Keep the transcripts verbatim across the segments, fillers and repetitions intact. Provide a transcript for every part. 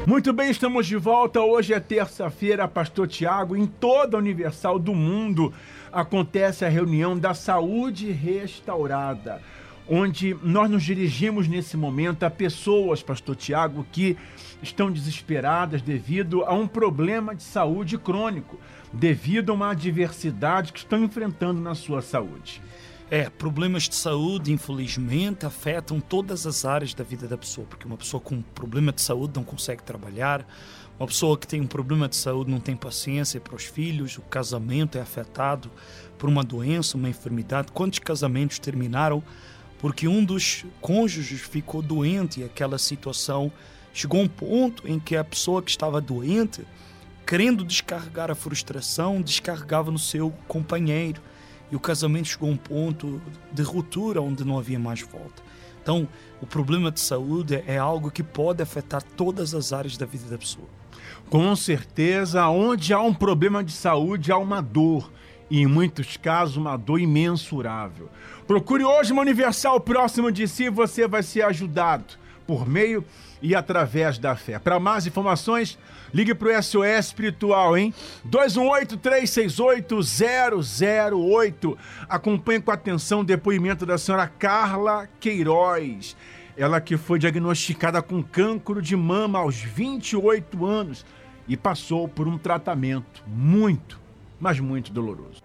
Muito bem, estamos de volta. Hoje é terça-feira, Pastor Tiago. Em toda a Universal do mundo acontece a reunião da Saúde Restaurada, onde nós nos dirigimos nesse momento a pessoas, Pastor Tiago, que estão desesperadas devido a um problema de saúde crônico, devido a uma adversidade que estão enfrentando na sua saúde. É, problemas de saúde, infelizmente, afetam todas as áreas da vida da pessoa, porque uma pessoa com um problema de saúde não consegue trabalhar, uma pessoa que tem um problema de saúde não tem paciência para os filhos, o casamento é afetado por uma doença, uma enfermidade. Quantos casamentos terminaram porque um dos cônjuges ficou doente e aquela situação chegou a um ponto em que a pessoa que estava doente, querendo descarregar a frustração, descarregava no seu companheiro. E o casamento chegou a um ponto de ruptura onde não havia mais volta. Então, o problema de saúde é algo que pode afetar todas as áreas da vida da pessoa. Com certeza, onde há um problema de saúde, há uma dor. E, em muitos casos, uma dor imensurável. Procure hoje uma Universal próximo de si, você vai ser ajudado por meio e através da fé. Para mais informações, ligue para o S O S Espiritual, hein? dois um oito, três seis oito, zero zero oito. Acompanhe com atenção o depoimento da senhora Carla Queiroz. Ela que foi diagnosticada com cancro de mama aos vinte e oito anos e passou por um tratamento muito, mas muito doloroso.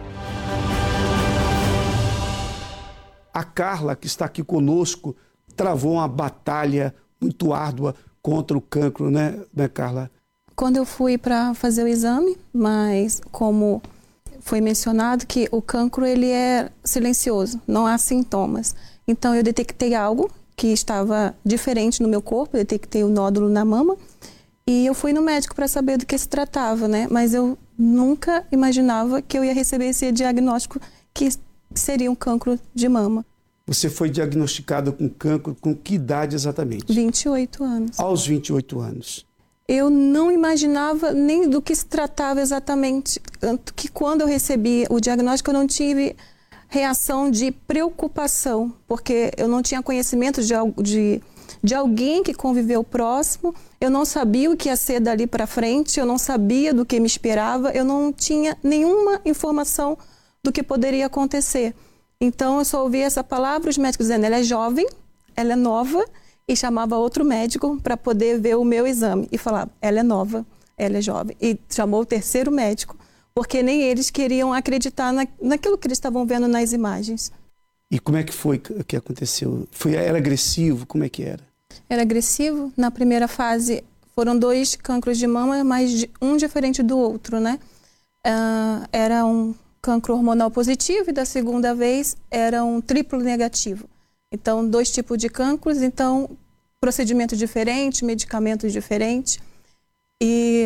A Carla, que está aqui conosco, travou uma batalha muito árdua contra o cancro, né, né Carla? Quando eu fui para fazer o exame, mas como foi mencionado que o cancro ele é silencioso, não há sintomas. Então eu detectei algo que estava diferente no meu corpo, eu detectei o nódulo na mama e eu fui no médico para saber do que se tratava, né? Mas eu nunca imaginava que eu ia receber esse diagnóstico que seria um cancro de mama. Você foi diagnosticada com cancro com que idade exatamente? vinte e oito anos. Aos vinte e oito anos. Eu não imaginava nem do que se tratava exatamente, tanto que quando eu recebi o diagnóstico eu não tive reação de preocupação, porque eu não tinha conhecimento de, de, de alguém que conviveu próximo, eu não sabia o que ia ser dali para frente, eu não sabia do que me esperava, eu não tinha nenhuma informação do que poderia acontecer. Então eu só ouvi essa palavra, os médicos dizendo, ela é jovem, ela é nova, e chamava outro médico para poder ver o meu exame. E falava, ela é nova, ela é jovem. E chamou o terceiro médico, porque nem eles queriam acreditar na, naquilo que eles estavam vendo nas imagens. E como é que foi que aconteceu? Foi, era agressivo? Como é que era? Era agressivo. Na primeira fase foram dois cancros de mama, mas um diferente do outro, né? Uh, era um cancro hormonal positivo e da segunda vez era um triplo negativo. Então, dois tipos de cancros, então, procedimento diferente, medicamento diferente. E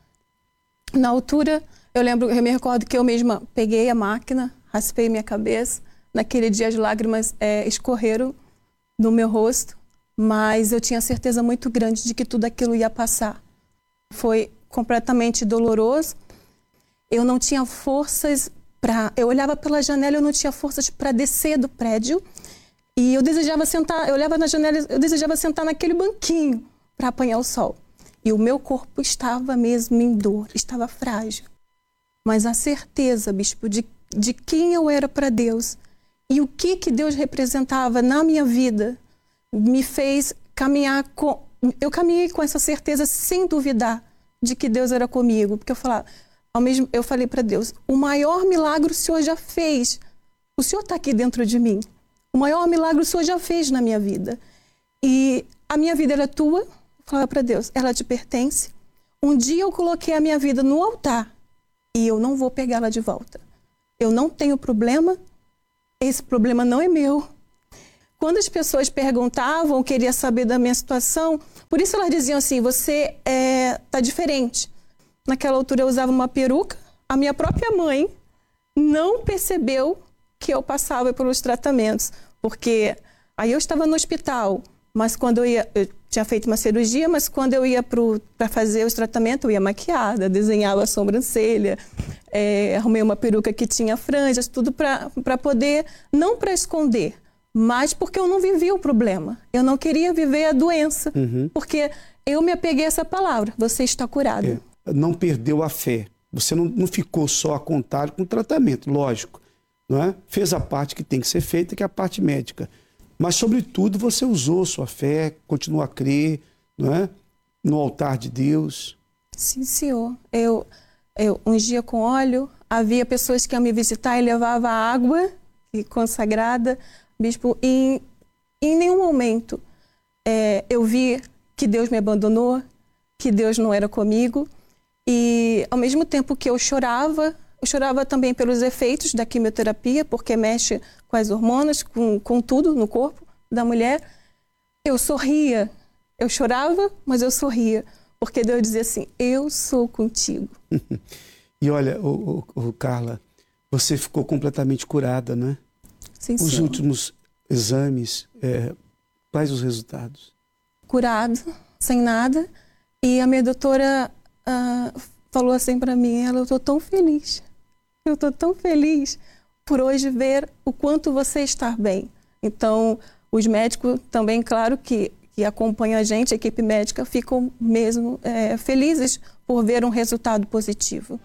na altura, eu lembro, eu me recordo que eu mesma peguei a máquina, raspei minha cabeça. Naquele dia as lágrimas é, escorreram no meu rosto, mas eu tinha certeza muito grande de que tudo aquilo ia passar. Foi completamente doloroso. Eu não tinha forças para... Eu olhava pela janela, eu não tinha forças para descer do prédio. E eu desejava sentar, eu olhava na janela, eu desejava sentar naquele banquinho para apanhar o sol. E o meu corpo estava mesmo em dor, estava frágil. Mas a certeza, bispo, de, de quem eu era para Deus e o que, que Deus representava na minha vida, me fez caminhar com... Eu caminhei com essa certeza sem duvidar de que Deus era comigo. Porque eu falava, ao mesmo, eu falei para Deus, o maior milagre o Senhor já fez. O Senhor está aqui dentro de mim. O maior milagre o Senhor já fez na minha vida. E a minha vida era tua, eu falava para Deus, ela te pertence. Um dia eu coloquei a minha vida no altar e eu não vou pegá-la de volta. Eu não tenho problema, esse problema não é meu. Quando as pessoas perguntavam, queriam saber da minha situação, por isso elas diziam assim, você é, tá diferente. Naquela altura eu usava uma peruca, a minha própria mãe não percebeu que eu passava pelos tratamentos, porque aí eu estava no hospital, mas quando eu ia, eu tinha feito uma cirurgia, mas quando eu ia para fazer os tratamentos, eu ia maquiada, desenhava a sobrancelha, é, arrumei uma peruca que tinha franjas, tudo para poder, não para esconder, mas porque eu não vivi o problema. Eu não queria viver a doença, Uhum. porque eu me apeguei a essa palavra, você está curado. É, não perdeu a fé. Você não, não ficou só a contar com o tratamento, lógico. Não é? Fez a parte que tem que ser feita, que é a parte médica. Mas, sobretudo, você usou sua fé, continua a crer, não é? No altar de Deus. Sim, senhor. Eu, eu ungia com óleo, havia pessoas que iam me visitar e levava água e consagrada. Bispo, em, em nenhum momento é, eu vi que Deus me abandonou, que Deus não era comigo. E, ao mesmo tempo que eu chorava, eu chorava também pelos efeitos da quimioterapia, porque mexe com as hormonas, com, com tudo no corpo da mulher. Eu sorria. Eu chorava, mas eu sorria, porque Deus dizia assim, eu sou contigo. E olha, o, o, o Carla, você ficou completamente curada, né? Sim, Os senhor. últimos exames, é, quais os resultados? Curado, sem nada. E a minha doutora ah, falou assim para mim, ela, eu estou tão feliz. Eu estou tão feliz por hoje ver o quanto você está bem. Então, os médicos também, claro, que, que acompanham a gente, a equipe médica, ficam mesmo é, felizes por ver um resultado positivo.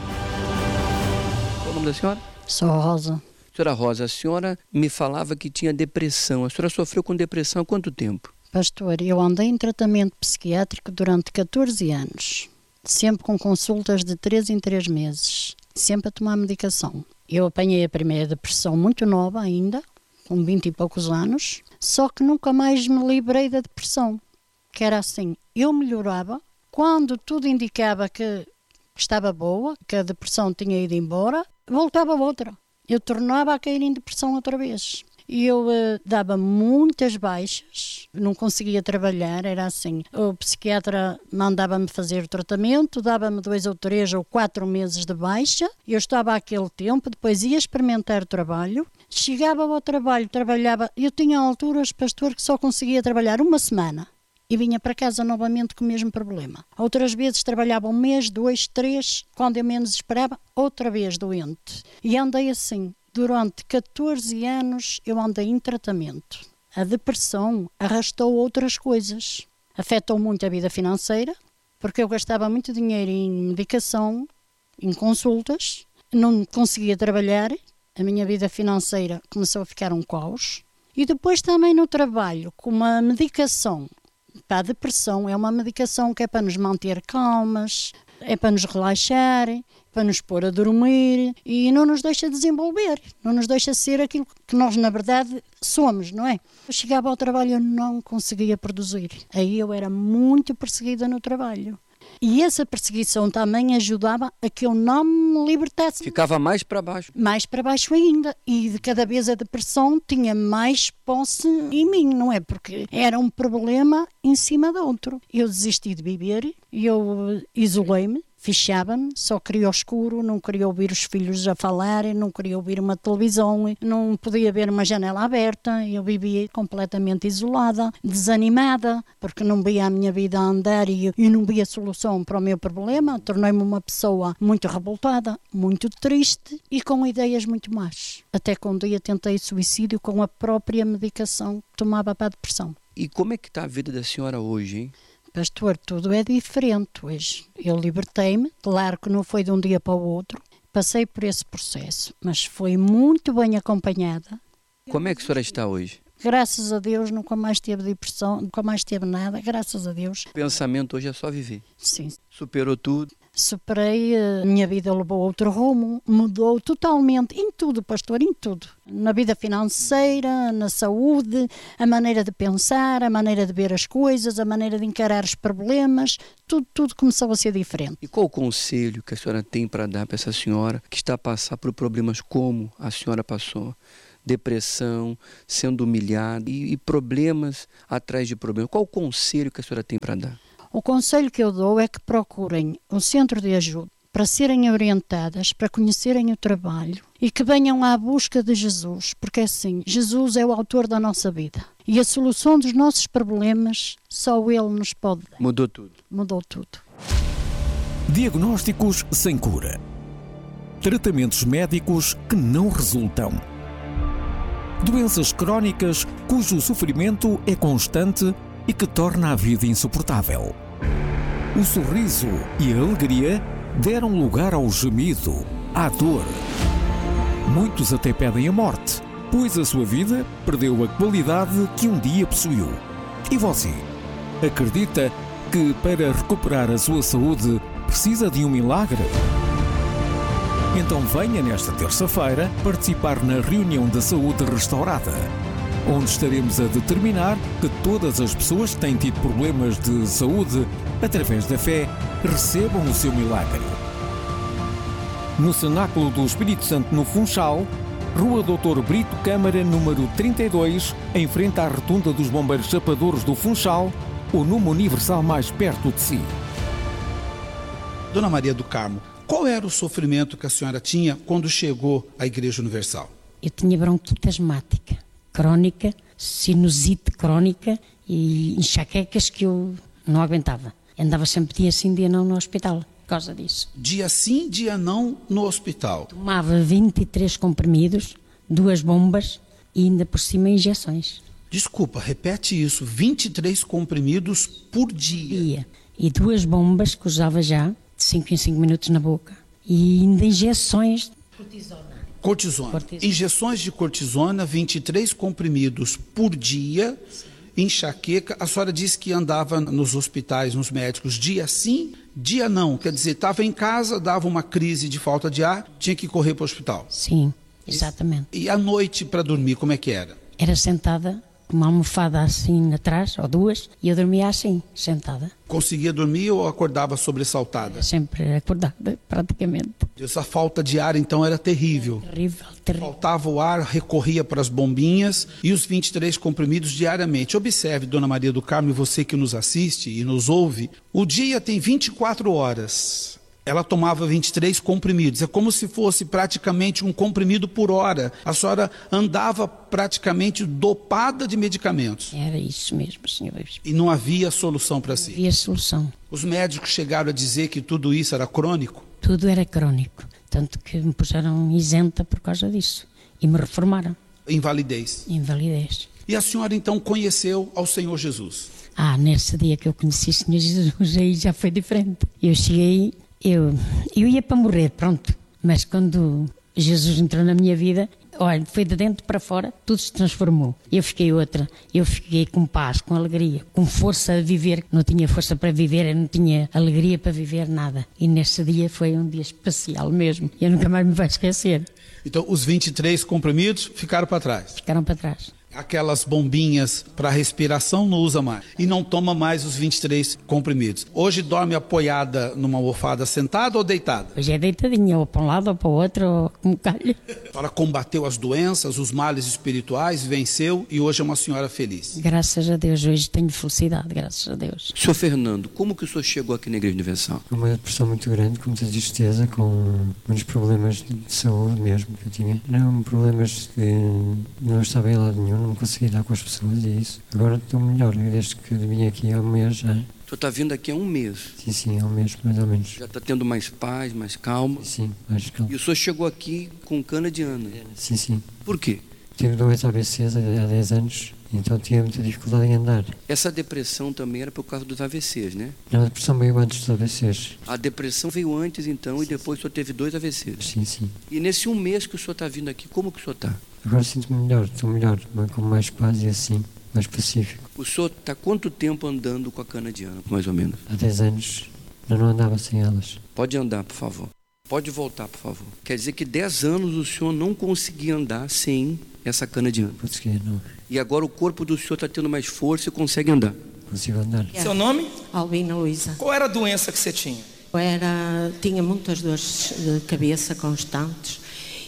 Qual o nome da senhora? Sou Rosa. Senhora Rosa, a senhora me falava que tinha depressão. A senhora sofreu com depressão há quanto tempo? Pastor, eu andei em tratamento psiquiátrico durante catorze anos, sempre com consultas de três em três meses, sempre a tomar medicação. Eu apanhei a primeira depressão muito nova ainda, com vinte e poucos anos, só que nunca mais me livrei da depressão, que era assim, eu melhorava, quando tudo indicava que estava boa, que a depressão tinha ido embora, voltava outra. Eu tornava a cair em depressão outra vez. E eu uh, dava muitas baixas, não conseguia trabalhar, era assim. O psiquiatra mandava-me fazer o tratamento, dava-me dois ou três ou quatro meses de baixa. Eu estava àquele tempo, depois ia experimentar trabalho. Chegava ao trabalho, trabalhava. Eu tinha alturas, pastor, que só conseguia trabalhar uma semana. E vinha para casa novamente com o mesmo problema. Outras vezes trabalhava um mês, dois, três, quando eu menos esperava, outra vez doente. E andei assim. Durante catorze anos eu andei em tratamento. A depressão arrastou outras coisas. Afetou muito a vida financeira, porque eu gastava muito dinheiro em medicação, em consultas, não conseguia trabalhar, a minha vida financeira começou a ficar um caos. E depois também no trabalho, com uma medicação para a depressão, é uma medicação que é para nos manter calmas, é para nos relaxar, para nos pôr a dormir e não nos deixa desenvolver, não nos deixa ser aquilo que nós na verdade somos, não é? Eu chegava ao trabalho e eu não conseguia produzir. Aí eu era muito perseguida no trabalho. E essa perseguição também ajudava a que eu não me libertasse. Ficava mais para baixo. Mais para baixo ainda. E de cada vez a depressão tinha mais posse em mim, não é? Porque era um problema em cima de outro. Eu desisti de viver, eu isolei-me, fechava-me, só queria o escuro, não queria ouvir os filhos a falar, não queria ouvir uma televisão, não podia ver uma janela aberta, eu vivia completamente isolada, desanimada, porque não via a minha vida a andar e eu não via solução para o meu problema, tornei-me uma pessoa muito revoltada, muito triste e com ideias muito más. Até que um dia tentei suicídio com a própria medicação que tomava para a depressão. E como é que está a vida da senhora hoje, hein? Pastor, tudo é diferente hoje. Eu libertei-me, claro que não foi de um dia para o outro, passei por esse processo, mas foi muito bem acompanhada. Como é que a senhora está hoje? Graças a Deus, nunca mais teve depressão, nunca mais teve nada, graças a Deus. O pensamento hoje é só viver. Sim. Superou tudo. Superei, a minha vida levou a outro rumo, mudou totalmente, em tudo, pastor, em tudo. Na vida financeira, na saúde, a maneira de pensar, a maneira de ver as coisas, a maneira de encarar os problemas, tudo, tudo começou a ser diferente. E qual o conselho que a senhora tem para dar para essa senhora que está a passar por problemas como a senhora passou? Depressão, sendo humilhada e, e problemas atrás de problemas. Qual o conselho que a senhora tem para dar? O conselho que eu dou é que procurem um centro de ajuda para serem orientadas, para conhecerem o trabalho e que venham à busca de Jesus, porque assim, Jesus é o autor da nossa vida e a solução dos nossos problemas só Ele nos pode dar. Mudou tudo. Mudou tudo. Diagnósticos sem cura. Tratamentos médicos que não resultam. doenças crónicas cujo sofrimento é constante e que torna a vida insuportável. O sorriso e a alegria deram lugar ao gemido, à dor. Muitos até pedem a morte, pois a sua vida perdeu a qualidade que um dia possuiu. E você? Acredita que para recuperar a sua saúde precisa de um milagre? Então venha nesta terça-feira participar na reunião da saúde restaurada, onde estaremos a determinar que todas as pessoas que têm tido problemas de saúde, através da fé, recebam o seu milagre. No Cenáculo do Espírito Santo, no Funchal, Rua doutor Brito Câmara, número trinta e dois, em frente à Rotunda dos Bombeiros Chapadores do Funchal, o número universal mais perto de si. Dona Maria do Carmo, qual era o sofrimento que a senhora tinha quando chegou à Igreja Universal? Eu tinha bronquite asmática, crónica, sinusite crónica e enxaquecas que eu não aguentava. Andava sempre dia sim, dia não no hospital, por causa disso. Dia sim, dia não no hospital? Tomava vinte e três comprimidos, duas bombas e ainda por cima injeções. Desculpa, repete isso, vinte e três comprimidos por dia? Dia. E duas bombas que usava já, de cinco em cinco minutos na boca. E ainda injeções. Cortisona. Cortisona. Cortisona. Injeções de cortisona, vinte e três comprimidos por dia. Sim. Enxaqueca. A senhora disse que andava nos hospitais, nos médicos, dia sim, dia não. Quer dizer, estava em casa, dava uma crise de falta de ar, tinha que correr para o hospital. Sim, exatamente. E, e à noite para dormir, como é que era? Era sentada, com uma almofada assim atrás, ou duas, e eu dormia assim, sentada. Conseguia dormir ou acordava sobressaltada? Era sempre acordada, praticamente. Essa falta de ar, então, era terrível. Terrível, terrível. Faltava o ar, recorria para as bombinhas e os vinte e três comprimidos diariamente. Observe, Dona Maria do Carmo, e você que nos assiste e nos ouve, o dia tem vinte e quatro horas. Ela tomava vinte e três comprimidos. É como se fosse praticamente um comprimido por hora. A senhora andava praticamente dopada de medicamentos. Era isso mesmo, senhor. E não havia solução para si? Não havia solução. Os médicos chegaram a dizer que tudo isso era crônico? Tudo era crônico. Tanto que me puseram isenta por causa disso. E me reformaram. Invalidez? Invalidez. E a senhora então conheceu ao Senhor Jesus? Ah, nesse dia que eu conheci o Senhor Jesus, aí já foi diferente. Eu cheguei... Eu, eu ia para morrer, pronto, mas quando Jesus entrou na minha vida, olha, foi de dentro para fora, tudo se transformou. Eu fiquei outra, eu fiquei com paz, com alegria, com força a viver. Não tinha força para viver, eu não tinha alegria para viver nada. E nesse dia foi um dia especial mesmo, eu nunca mais me vou esquecer. Então os vinte e três comprimidos ficaram para trás? Ficaram para trás. Aquelas bombinhas para respiração não usa mais. E não toma mais os vinte e três comprimidos. Hoje dorme apoiada numa almofada, sentada ou deitada? Hoje é deitadinha, ou para um lado ou para o outro, ou como calha. A senhora combateu as doenças, os males espirituais, venceu e hoje é uma senhora feliz. Graças a Deus, hoje tenho felicidade, graças a Deus. Senhor Fernando, como que o senhor chegou aqui na Igreja Universal? Com uma depressão muito grande, com muita tristeza, com muitos problemas de saúde mesmo que eu tinha. Não, problemas que não estava em lado nenhum. Não consegui dar com as pessoas e isso. Agora estou melhor, desde que vim aqui há um mês já. O senhor está vindo aqui há um mês? Sim, sim, há um mês mais ou menos. Já está tendo mais paz, mais calma? Sim, mais calma. E o senhor chegou aqui com cana de ana? Sim, sim. Por quê? Tive doença A B C há dez anos, então tinha muita dificuldade em andar. Essa depressão também era por causa dos A V Cs, né? Não, a depressão veio antes dos A B Cs. A depressão veio antes então e depois o senhor teve dois A V Cs? Sim, sim. E nesse um mês que o senhor está vindo aqui, como que o senhor está? Agora sinto-me melhor, estou melhor, com mais paz e assim, mais pacífico. O senhor está quanto tempo andando com a cana de ana, mais ou menos? Há dez anos, eu não andava sem elas. Pode andar, por favor. Pode voltar, por favor. Quer dizer que dez anos o senhor não conseguia andar sem essa cana de ana? Conseguia, não. E agora o corpo do senhor está tendo mais força e consegue andar? Consigo andar. É. Seu nome? Albina Luísa. Qual era a doença que você tinha? Eu era, tinha muitas dores de cabeça constantes.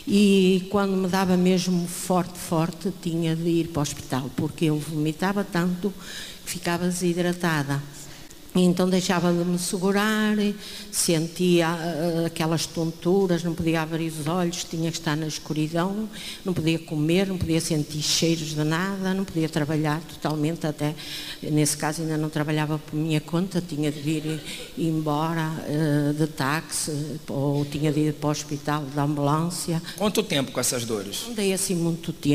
E quando me dava mesmo forte, forte, tinha de ir para o hospital, porque eu vomitava tanto que ficava desidratada. E então deixava de me segurar, sentia uh, aquelas tonturas, não podia abrir os olhos, tinha que estar na escuridão, não podia comer, não podia sentir cheiros de nada, não podia trabalhar totalmente, até nesse caso ainda não trabalhava por minha conta, tinha de vir embora uh, de táxi, ou tinha de ir para o hospital de ambulância. Quanto tempo com essas dores? Andei assim muito tempo.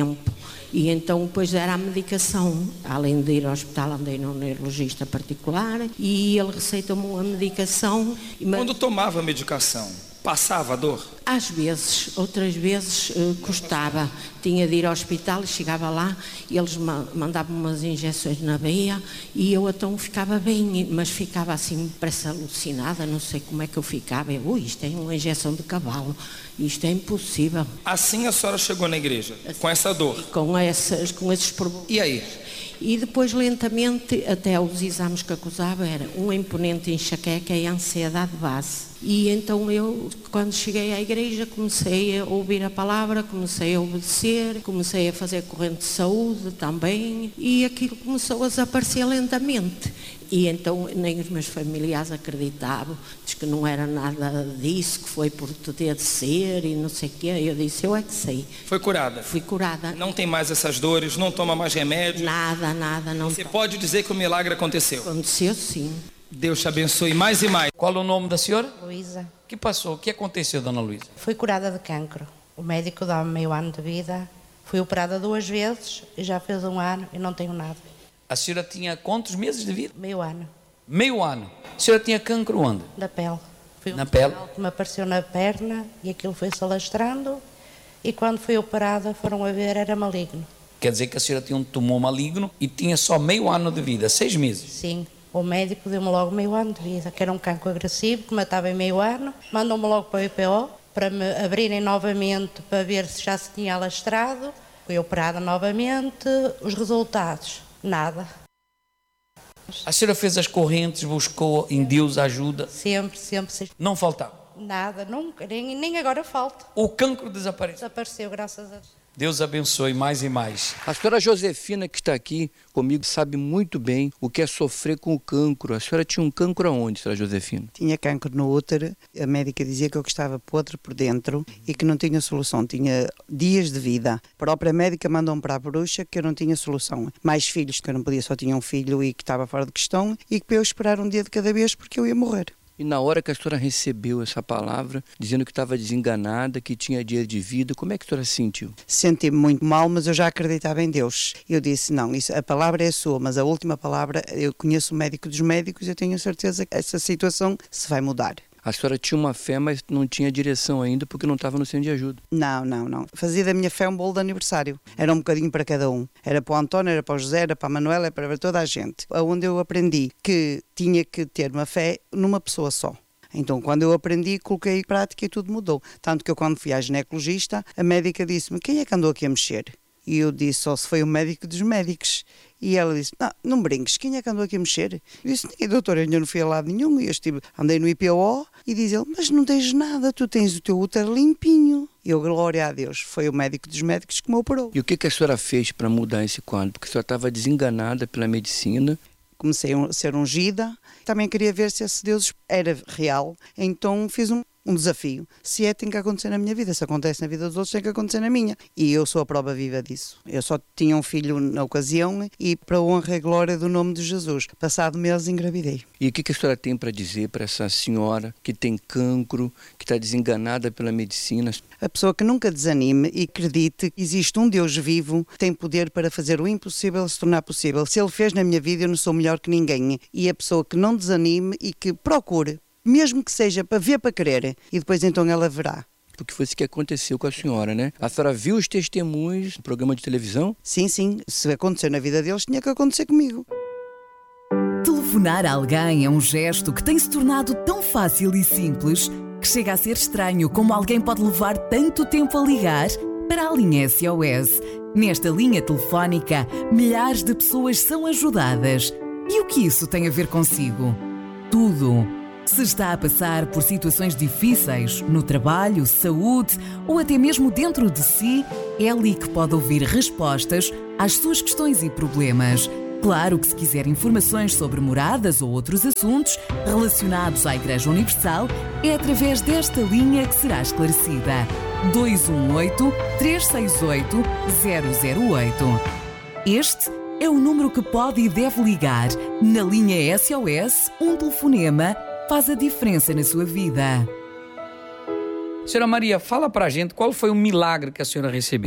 E então depois era a medicação. Além de ir ao hospital, andei num neurologista particular e ele receitou-me uma medicação. Quando tomava a medicação, passava a dor? Às vezes, outras vezes uh, custava. Tinha de ir ao hospital e chegava lá e eles ma mandavam umas injeções na veia e eu então ficava bem, mas ficava assim, parece alucinada, não sei como é que eu ficava. Eu, ui, isto é uma injeção de cavalo, isto é impossível. Assim a senhora chegou na igreja, com essa dor? Com, essas, com esses problemas. E aí? E depois, lentamente, até os exames que acusava era uma imponente enxaqueca e ansiedade base. E então eu, quando cheguei à igreja, comecei a ouvir a palavra, comecei a obedecer, comecei a fazer corrente de saúde também, e aquilo começou a desaparecer lentamente. E então nem os meus familiares acreditavam, diz que não era nada disso, que foi por ter de ser e não sei o quê. Eu disse, eu é que sei. Foi curada? Fui curada. Não tem mais essas dores, não toma mais remédio? Nada, nada. Não. Você pode dizer que o milagre aconteceu? Aconteceu, sim. Deus te abençoe mais e mais. Qual é o nome da senhora? Luísa. O que passou? O que aconteceu, dona Luísa? Fui curada de cancro. O médico dá-me meio ano de vida. Fui operada duas vezes e já fez um ano e não tenho nada. A senhora tinha quantos meses de vida? Meio ano. Meio ano. A senhora tinha cancro onde? Da pele. Foi na um pele? Que me apareceu na perna e aquilo foi-se alastrando e quando fui operada foram a ver, era maligno. Quer dizer que a senhora tinha um tumor maligno e tinha só meio ano de vida, seis meses? Sim. O médico deu-me logo meio ano de vida, que era um cancro agressivo, que matava em meio ano. Mandou-me logo para o I P O, para me abrirem novamente, para ver se já se tinha alastrado. Fui operada novamente. Os resultados, nada. A senhora fez as correntes, buscou em Deus ajuda? Sempre, sempre. Não faltava? Nada, nunca, nem, nem agora falta. O cancro desapareceu? Desapareceu, graças a Deus. Deus abençoe mais e mais. A senhora Josefina, que está aqui comigo, sabe muito bem o que é sofrer com o cancro. A senhora tinha um cancro aonde, senhora Josefina? Tinha cancro no útero. A médica dizia que eu estava podre por dentro e que não tinha solução. Tinha dias de vida. A própria médica mandou-me para a bruxa que eu não tinha solução. Mais filhos, que eu não podia, só tinha um filho e que estava fora de questão, e que para eu esperar um dia de cada vez porque eu ia morrer. E na hora que a senhora recebeu essa palavra, dizendo que estava desenganada, que tinha dia de vida, como é que a senhora se sentiu? Senti-me muito mal, mas eu já acreditava em Deus. Eu disse, não, isso, a palavra é sua, mas a última palavra, eu conheço o médico dos médicos e eu tenho certeza que essa situação se vai mudar. A senhora tinha uma fé, mas não tinha direção ainda porque não estava no centro de ajuda. Não, não, não. Fazia da minha fé um bolo de aniversário. Era um bocadinho para cada um. Era para o António, era para o José, era para a Manuela, era para toda a gente. Onde eu aprendi que tinha que ter uma fé numa pessoa só. Então, quando eu aprendi, coloquei em prática e tudo mudou. Tanto que eu, quando fui à ginecologista, a médica disse-me, quem é que andou aqui a mexer? E eu disse, só se foi o médico dos médicos. E ela disse, não, não brinques, quem é que andou aqui a mexer? Eu disse, doutora, eu ainda não fui a lado nenhum. E eu estive, andei no I P O e diz ele, mas não tens nada, tu tens o teu útero limpinho. E eu, glória a Deus, foi o médico dos médicos que me operou. E o que, que a senhora fez para mudar esse quadro? Porque a senhora estava desenganada pela medicina. Comecei a ser ungida, também queria ver se esse Deus era real, então fiz um, um desafio. Se é, tem que acontecer na minha vida, se acontece na vida dos outros, tem que acontecer na minha. E eu sou a prova viva disso. Eu só tinha um filho na ocasião e para a honra e glória do nome de Jesus. Passado meses engravidei. E o que, que a senhora tem para dizer para essa senhora que tem cancro, que está desenganada pela medicina? A pessoa que nunca desanime e acredite que existe um Deus vivo, tem poder para fazer o impossível se tornar possível. Se Ele fez na minha vida, eu não sou melhor que ninguém. E a pessoa que não desanime e que procure, mesmo que seja para ver, para querer, e depois então ela verá. Porque foi isso que aconteceu com a senhora, né? A senhora viu os testemunhos no programa de televisão? Sim, sim. Se aconteceu na vida deles, tinha que acontecer comigo. Telefonar a alguém é um gesto que tem se tornado tão fácil e simples que chega a ser estranho como alguém pode levar tanto tempo a ligar para a linha S O S. Nesta linha telefónica, milhares de pessoas são ajudadas. E o que isso tem a ver consigo? Tudo. Se está a passar por situações difíceis no trabalho, saúde ou até mesmo dentro de si, é ali que pode ouvir respostas às suas questões e problemas. Claro que se quiser informações sobre moradas ou outros assuntos relacionados à Igreja Universal, é através desta linha que será esclarecida. dois um oito, três seis oito, zero zero oito. Este é o número que pode e deve ligar. Na linha S O S, um telefonema faz a diferença na sua vida. Senhora Maria, fala pra gente qual foi o milagre que a senhora recebeu.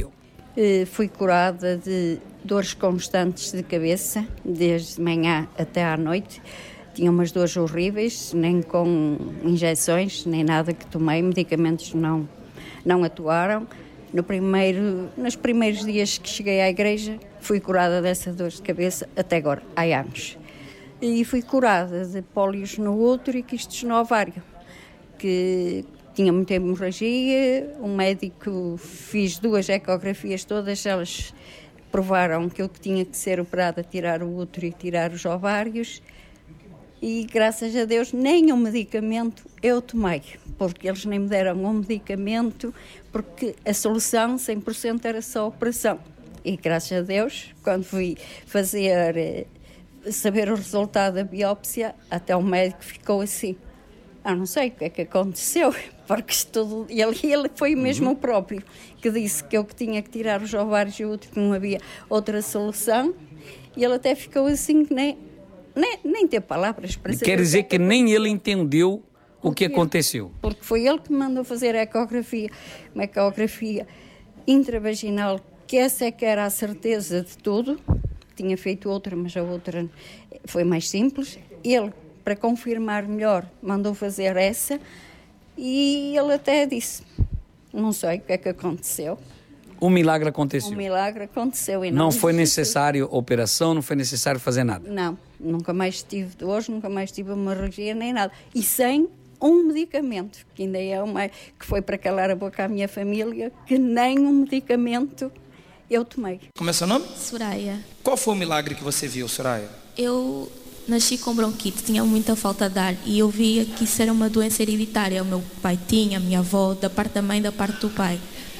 Uh, fui curada de dores constantes de cabeça, desde manhã até à noite. Tinha umas dores horríveis, nem com injeções, nem nada que tomei, medicamentos não, não atuaram. No primeiro, nos primeiros dias que cheguei à igreja, fui curada dessa dor de cabeça, até agora, há anos. E fui curada de pólios no útero e quistes no ovário, que tinha muita hemorragia. O médico, fiz duas ecografias, todas elas provaram que eu tinha que ser operada, tirar o útero e tirar os ovários. E graças a Deus nenhum medicamento eu tomei, porque eles nem me deram um medicamento, porque a solução cem por cento era só a operação. E graças a Deus, quando fui fazer, saber o resultado da biópsia, até o médico ficou assim. Ah, não sei o que é que aconteceu, porque tudo, ele, ele foi mesmo uhum. o próprio que disse que eu que tinha que tirar os ovários e o útero, que não havia outra solução, e ele até ficou assim que nem... Nem, nem ter palavras para saber. Quer dizer que nem ele entendeu o que aconteceu. Porque foi ele que me mandou fazer a ecografia, uma ecografia intravaginal, que essa é que era a certeza de tudo. Tinha feito outra, mas a outra foi mais simples. Ele, para confirmar melhor, mandou fazer essa, e ele até disse, não sei o que é que aconteceu. Um milagre aconteceu. Um milagre aconteceu. E não, não foi necessário operação, não foi necessário fazer nada. Não, nunca mais tive dores, nunca mais tive hemorragia, nem nada. E sem um medicamento, que ainda é uma, que foi para calar a boca à minha família, que nem um medicamento eu tomei. Como é seu nome? Soraya. Qual foi o milagre que você viu, Soraya? Eu nasci com bronquite, tinha muita falta de ar, e eu via que isso era uma doença hereditária. O meu pai tinha, a minha avó, da parte da mãe e da parte do pai.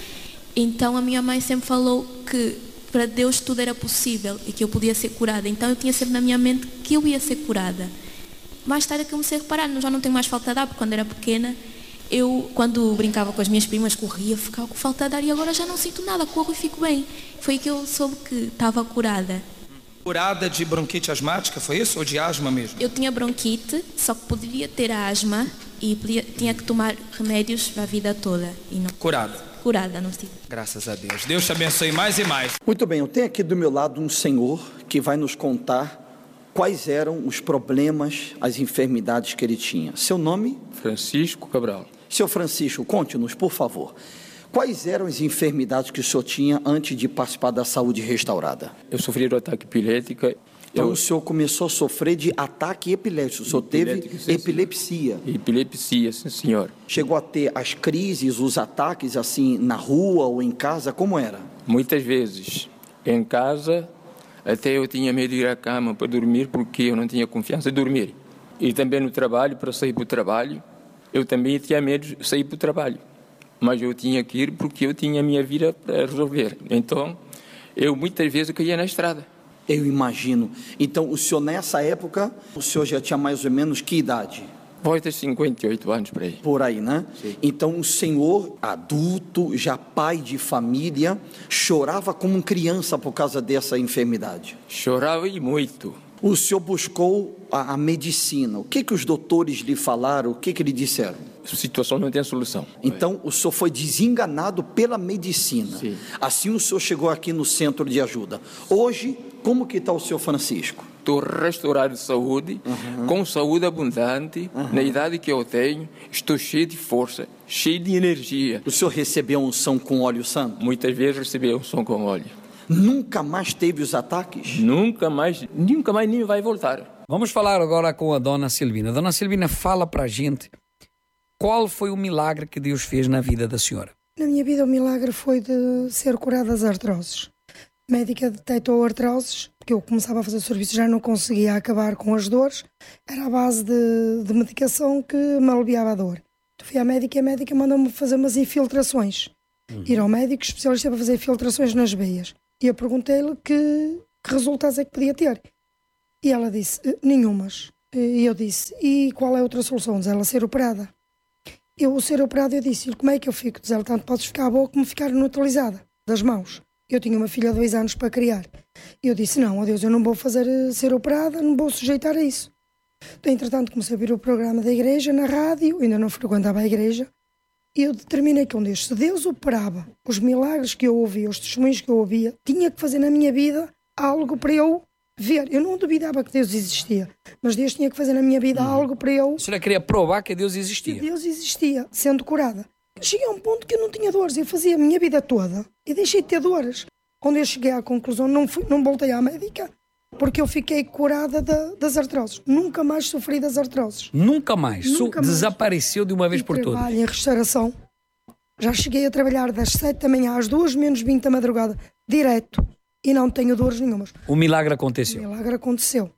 Então a minha mãe sempre falou que para Deus tudo era possível e que eu podia ser curada. Então eu tinha sempre na minha mente que eu ia ser curada. Mais tarde é que eu comecei a reparar, já não tenho mais falta de ar, porque quando era pequena, eu, quando brincava com as minhas primas, corria, ficava com falta de ar, e agora já não sinto nada, corro e fico bem. Foi aí que eu soube que estava curada. Curada de bronquite asmática, foi isso? Ou de asma mesmo? Eu tinha bronquite, só que poderia ter asma e podia, tinha que tomar remédios para a vida toda. E não... Curada. Curada, não tive. Graças a Deus. Deus te abençoe mais e mais. Muito bem, eu tenho aqui do meu lado um senhor que vai nos contar quais eram os problemas, as enfermidades que ele tinha. Seu nome? Francisco Cabral. Seu Francisco, conte-nos, por favor. Quais eram as enfermidades que o senhor tinha antes de participar da saúde restaurada? Eu sofri de ataque epilético. Então eu... o senhor começou a sofrer de ataque epilético. O senhor teve sim, epilepsia. Epilepsia, sim, senhor. Chegou a ter as crises, os ataques, assim, na rua ou em casa? Como era? Muitas vezes. Em casa, até eu tinha medo de ir à cama para dormir, porque eu não tinha confiança de dormir. E também no trabalho, para sair para o trabalho, eu também tinha medo de sair para o trabalho. Mas eu tinha que ir porque eu tinha a minha vida para resolver. Então, eu muitas vezes caía na estrada. Eu imagino. Então, o senhor nessa época, o senhor já tinha mais ou menos que idade? Voz de cinquenta e oito anos por aí. Por aí, né? Sim. Então, o senhor, adulto, já pai de família, chorava como criança por causa dessa enfermidade? Chorava e muito. O senhor buscou a, a medicina. O que que os doutores lhe falaram? O que que lhe disseram? A situação não tem solução. Então, o senhor foi desenganado pela medicina. Sim. Assim, o senhor chegou aqui no centro de ajuda. Hoje, como que está o senhor Francisco? Estou restaurado de saúde, uhum. com saúde abundante, uhum. na idade que eu tenho, estou cheio de força, cheio de energia. O senhor recebeu unção com óleo santo? Muitas vezes recebi unção com óleo. Nunca mais teve os ataques? Nunca mais, nunca mais nem vai voltar. Vamos falar agora com a dona Silvina. Dona Silvina, fala para a gente qual foi o milagre que Deus fez na vida da senhora. Na minha vida o milagre foi de ser curada das artroses. A médica detectou artroses, porque eu começava a fazer serviço, já não conseguia acabar com as dores. Era a base de, de medicação que me aliviava a dor. Eu fui à médica e a médica mandou-me fazer umas infiltrações. Uhum. Ir ao médico especialista para fazer infiltrações nas veias. E eu perguntei-lhe que, que resultados é que podia ter. E ela disse, nenhumas. E eu disse, e qual é a outra solução? Diz ela, ser operada. Eu, ser operada, eu disse, como é que eu fico? Diz ela, tanto podes ficar boa como ficar inutilizada das mãos. Eu tinha uma filha de dois anos para criar. E eu disse, não, adeus, eu não vou fazer ser operada, não vou sujeitar a isso. Então, entretanto, comecei a ouvir o programa da igreja na rádio, ainda não frequentava a igreja. E eu determinei que um destes, se Deus operava os milagres que eu ouvia, os testemunhos que eu ouvia, tinha que fazer na minha vida algo para eu ver. Eu não duvidava que Deus existia, mas Deus tinha que fazer na minha vida hum. algo para eu... A senhora queria provar que Deus existia. Que Deus existia, sendo curada. Cheguei a um ponto que eu não tinha dores, eu fazia a minha vida toda e deixei de ter dores. Quando eu cheguei à conclusão, não, fui, não voltei à médica, porque eu fiquei curada da, das artroses. Nunca mais sofri das artroses. Nunca mais? Nunca mais. Desapareceu de uma vez por todas? Trabalho em restauração. Já cheguei a trabalhar das sete da manhã às duas menos vinte da madrugada, direto, e não tenho dores nenhumas. O milagre aconteceu? O milagre aconteceu.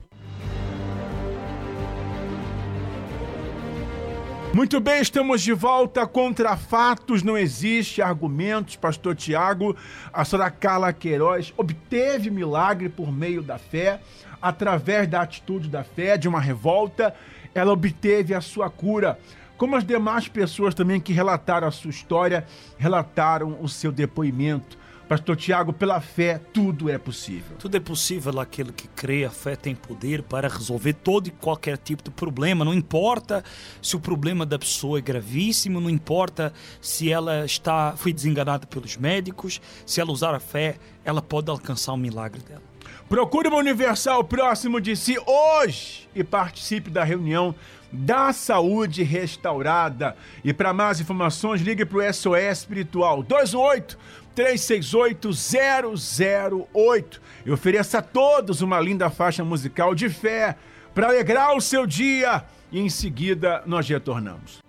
Muito bem, estamos de volta. Contra fatos não existe argumentos, pastor Tiago. A senhora Carla Queiroz obteve milagre por meio da fé, através da atitude da fé, de uma revolta, ela obteve a sua cura. Como as demais pessoas também que relataram a sua história, relataram o seu depoimento. Pastor Tiago, pela fé, tudo é possível. Tudo é possível àquele que crê. A fé tem poder para resolver todo e qualquer tipo de problema. Não importa se o problema da pessoa é gravíssimo, não importa se ela está, foi desenganada pelos médicos, se ela usar a fé, ela pode alcançar o milagre dela. Procure uma Universal próximo de si hoje e participe da reunião da Saúde Restaurada. E para mais informações, ligue para o S O S Espiritual dois um oito, três seis oito, zero zero oito. E ofereça a todos uma linda faixa musical de fé para alegrar o seu dia. E em seguida nós retornamos.